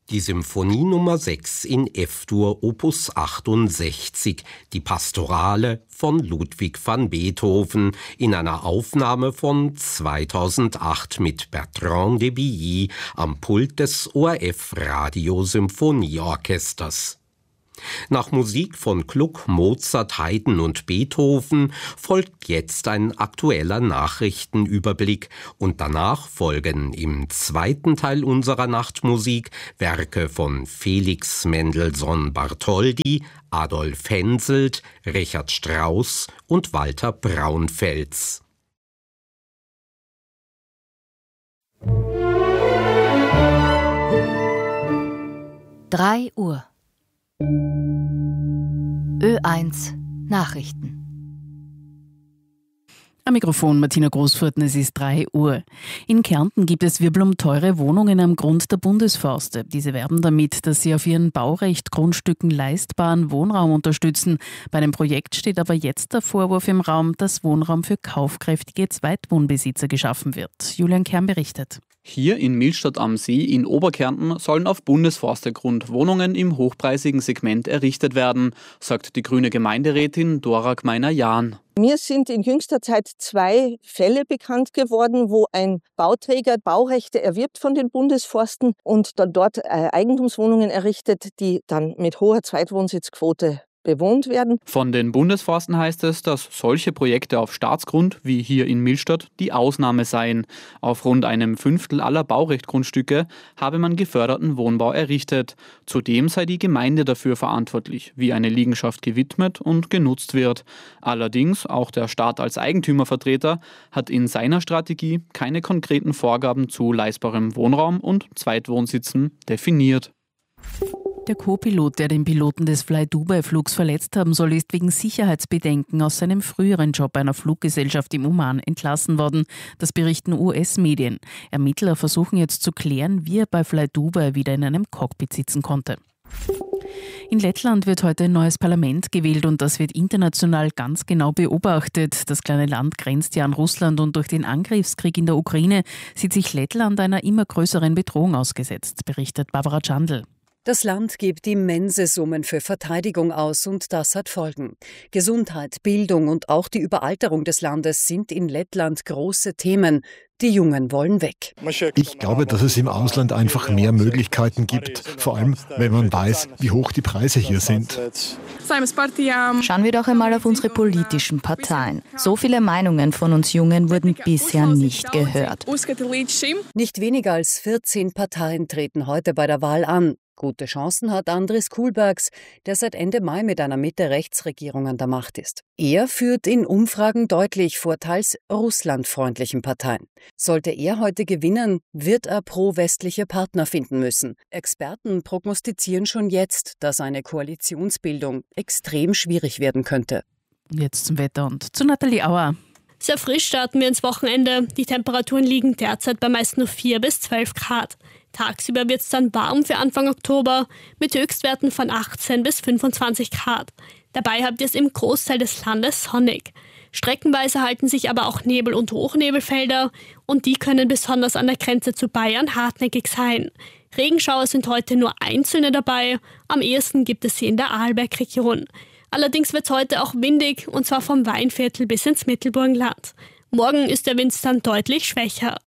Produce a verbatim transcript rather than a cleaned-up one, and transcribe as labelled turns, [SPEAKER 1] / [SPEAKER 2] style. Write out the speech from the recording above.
[SPEAKER 1] Die Symphonie Nummer sechs in F-Dur Opus achtundsechzig, die Pastorale von Ludwig van Beethoven, in einer Aufnahme von zweitausendacht mit Bertrand de Billy am Pult des O R F Radiosymphonieorchesters. Nach Musik von Gluck, Mozart, Haydn und Beethoven folgt jetzt ein aktueller Nachrichtenüberblick und danach folgen im zweiten Teil unserer Nachtmusik Werke von Felix Mendelssohn Bartholdy, Adolf Henselt, Richard Strauss und Walter Braunfels.
[SPEAKER 2] drei Uhr. Ö eins Nachrichten.
[SPEAKER 3] Am Mikrofon Martina Großfurten, es ist drei Uhr. In Kärnten gibt es Wirbel um teure Wohnungen am Grund der Bundesforste. Diese werben damit, dass sie auf ihren Baurecht-Grundstücken leistbaren Wohnraum unterstützen. Bei dem Projekt steht aber jetzt der Vorwurf im Raum, dass Wohnraum für kaufkräftige Zweitwohnbesitzer geschaffen wird. Julian Kern berichtet.
[SPEAKER 4] Hier in Millstatt am See in Oberkärnten sollen auf Bundesforstegrund Wohnungen im hochpreisigen Segment errichtet werden, sagt die grüne Gemeinderätin Dora Gmeiner-Jahn.
[SPEAKER 5] Mir sind in jüngster Zeit zwei Fälle bekannt geworden, wo ein Bauträger Baurechte erwirbt von den Bundesforsten und dann dort Eigentumswohnungen errichtet, die dann mit hoher Zweitwohnsitzquote bewohnt werden.
[SPEAKER 4] Von den Bundesforsten heißt es, dass solche Projekte auf Staatsgrund, wie hier in Millstatt, die Ausnahme seien. Auf rund einem Fünftel aller Baurechtgrundstücke habe man geförderten Wohnbau errichtet. Zudem sei die Gemeinde dafür verantwortlich, wie eine Liegenschaft gewidmet und genutzt wird. Allerdings, auch der Staat als Eigentümervertreter hat in seiner Strategie keine konkreten Vorgaben zu leistbarem Wohnraum und Zweitwohnsitzen definiert.
[SPEAKER 3] Der Co-Pilot, der den Piloten des Fly-Dubai-Flugs verletzt haben soll, ist wegen Sicherheitsbedenken aus seinem früheren Job einer Fluggesellschaft im Oman entlassen worden. Das berichten U S-Medien. Ermittler versuchen jetzt zu klären, wie er bei Fly-Dubai wieder in einem Cockpit sitzen konnte. In Lettland wird heute ein neues Parlament gewählt und das wird international ganz genau beobachtet. Das kleine Land grenzt ja an Russland und durch den Angriffskrieg in der Ukraine sieht sich Lettland einer immer größeren Bedrohung ausgesetzt, berichtet Barbara Chandl.
[SPEAKER 6] Das Land gibt immense Summen für Verteidigung aus und das hat Folgen. Gesundheit, Bildung und auch die Überalterung des Landes sind in Lettland große Themen. Die Jungen wollen weg.
[SPEAKER 7] Ich glaube, dass es im Ausland einfach mehr Möglichkeiten gibt, vor allem wenn man weiß, wie hoch die Preise hier sind.
[SPEAKER 8] Schauen wir doch einmal auf unsere politischen Parteien. So viele Meinungen von uns Jungen wurden bisher nicht gehört.
[SPEAKER 6] Nicht weniger als vierzehn Parteien treten heute bei der Wahl an. Gute Chancen hat Andris Kuhlbergs, der seit Ende Mai mit einer Mitte-Rechts-Regierung an der Macht ist. Er führt in Umfragen deutlich vor teils russlandfreundlichen Parteien. Sollte er heute gewinnen, wird er pro-westliche Partner finden müssen. Experten prognostizieren schon jetzt, dass eine Koalitionsbildung extrem schwierig werden könnte.
[SPEAKER 3] Jetzt zum Wetter und zu Nathalie Auer.
[SPEAKER 9] Sehr frisch starten wir ins Wochenende. Die Temperaturen liegen derzeit bei meist nur vier bis zwölf Grad. Tagsüber wird es dann warm für Anfang Oktober mit Höchstwerten von achtzehn bis fünfundzwanzig Grad. Dabei habt ihr es im Großteil des Landes sonnig. Streckenweise halten sich aber auch Nebel- und Hochnebelfelder und die können besonders an der Grenze zu Bayern hartnäckig sein. Regenschauer sind heute nur einzelne dabei, am ehesten gibt es sie in der Arlberg-Region. Allerdings wird es heute auch windig und zwar vom Weinviertel bis ins Mittelburgenland. Morgen ist der Wind dann deutlich schwächer.